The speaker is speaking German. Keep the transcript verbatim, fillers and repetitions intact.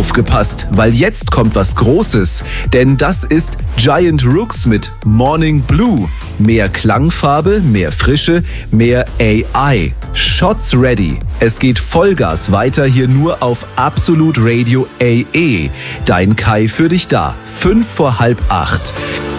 Aufgepasst, weil jetzt kommt was Großes, denn das ist Giant Rooks mit Morning Blue. Mehr Klangfarbe, mehr Frische, mehr A I. Shots ready. Es geht Vollgas weiter hier nur auf Absolut Radio A E. Dein Kai für dich da. Fünf vor halb acht.